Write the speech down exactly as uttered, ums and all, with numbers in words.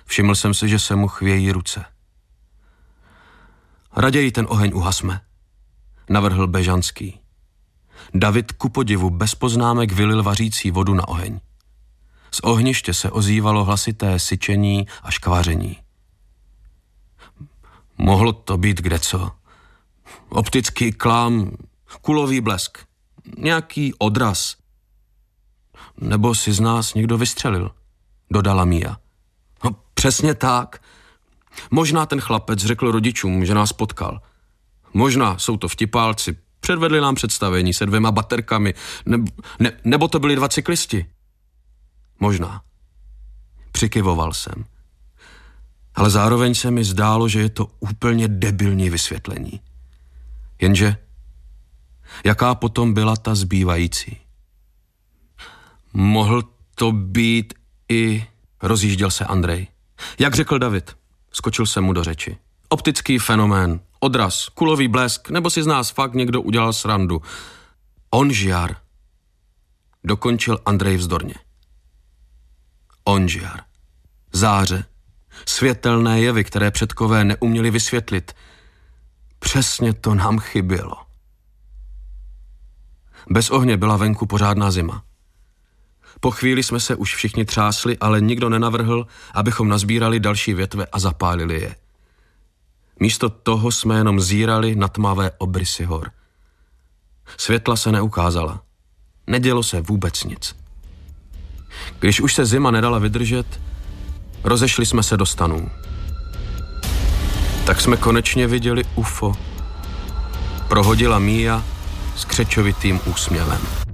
Všiml jsem si, že se mu chvějí ruce. Raději ten oheň uhasme, navrhl Bežanský. David ku podivu bez poznámek vylil vařící vodu na oheň. Z ohniště se ozývalo hlasité syčení a škvaření. Mohlo to být kdeco. Optický klám, kulový blesk, nějaký odraz. Nebo si z nás někdo vystřelil, dodala Mia. No, přesně tak. Možná ten chlapec řekl rodičům, že nás potkal. Možná jsou to vtipálci. Předvedli nám představení se dvěma baterkami. Nebo, ne, nebo to byli dva cyklisti. Možná. Přikyvoval jsem. Ale zároveň se mi zdálo, že je to úplně debilní vysvětlení. Jenže, jaká potom byla ta zbývající? Mohl to být i... Rozjížděl se Andrej. Jak řekl David, skočil jsem mu do řeči. Optický fenomén, odraz, kulový blesk, nebo si z nás fakt někdo udělal srandu. Onžiar. Dokončil Andrej vzdorně. Onžiar. Záře. Světelné jevy, které předkové neuměli vysvětlit. Přesně to nám chybělo. Bez ohně byla venku pořádná zima. Po chvíli jsme se už všichni třásli, ale nikdo nenavrhl, abychom nazbírali další větve a zapálili je. Místo toho jsme jenom zírali na tmavé obrysy hor. Světla se neukázala. Nedělo se vůbec nic. Když už se zima nedala vydržet, rozešli jsme se do stanů. Tak jsme konečně viděli U F O. Prohodila Mia s křečovitým úsměvem.